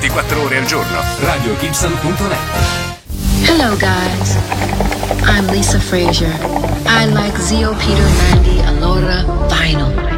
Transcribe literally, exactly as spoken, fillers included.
ventiquattro ore al giorno. radio gibson punto net. Hello guys, I'm Lisa Frazier. I like Zio Peter ninety Allora vinyl.